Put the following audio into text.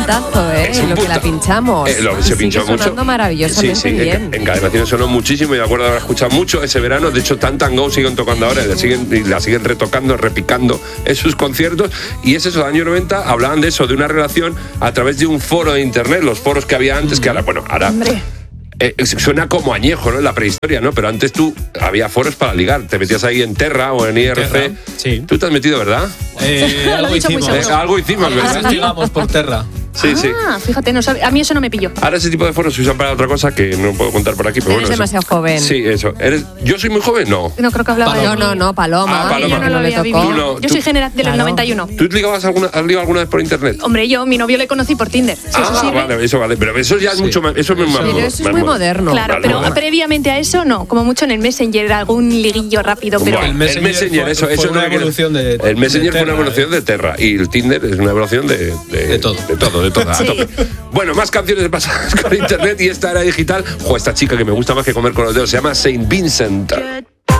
puntazo, Es un lo que la punta- pinchamos. Se pinchó sigue sonando mucho. maravillosamente bien. En Cadena 100 sonó muchísimo y de acuerdo haber escuchado mucho ese verano. De hecho, Tan Tan Go siguen tocando ahora y la siguen retocando, repicando en sus conciertos. Y es eso, años 90 hablaban de eso, de una relación a través de un foro de internet, los foros que había antes, que ahora, Hombre. Suena como añejo, ¿no? En la prehistoria, ¿no? Pero antes había foros para ligar. Te metías ahí en Terra o en IRC. Terra, sí. Tú te has metido, ¿verdad? Lo he dicho muy seguro. Algo hicimos, ¿verdad? Llegamos por Terra. Sí, sí. Fíjate, a mí eso no me pilló. Ahora ese tipo de foros se usan para otra cosa que no puedo contar por aquí, pero Eres bueno. demasiado joven. Sí, eso. ¿Yo soy muy joven? No. No creo que hablaba Paloma. de... No, Paloma. Ah, Paloma. Yo no lo le había tocó. vivido. No, Yo tú- soy de los Claro. 91. ¿Tú has ligado alguna vez por internet? Hombre, mi novio le conocí por Tinder. Si eso sirve. Vale, eso vale. Pero eso ya es mucho más. Eso es más Pero eso es muy moderno. Claro, Vale, pero vale. previamente a eso no. Como mucho en el Messenger, algún liguillo rápido, pero... Bueno, el Messenger, eso fue una no hay que- evolución de El Messenger de fue una Terra, evolución de Terra y el Tinder es una evolución de todo. De todo. Sí. A tope. Bueno, más canciones pasadas con internet y esta era digital. Esta chica que me gusta más que comer con los dedos se llama Saint Vincent.